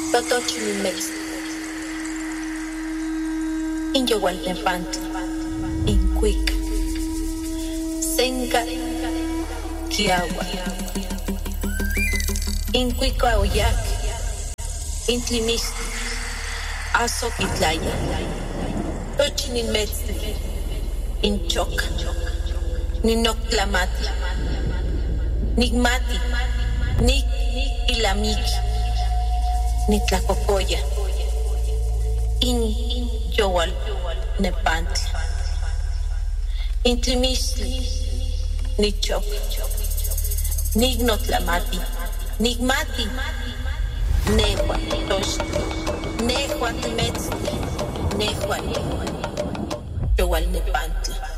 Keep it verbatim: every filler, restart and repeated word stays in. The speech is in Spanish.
Totochilimex, Inyohualtepantli, Incuic, Senca, Kiawa, Incuicuaoyac, Intlimistli, Azoquitlaya, Tochilimetzli, Inchoca, Ninoctlamati, Nigmati, Nik Ilamiki, Nitlacocoya, In Yowal Nepantli, Intlimistli, Nichok, Nignotlamati, Nigmati, Nehua Tosh, Nehua Temetzli, Nehua Yowal Nepantli.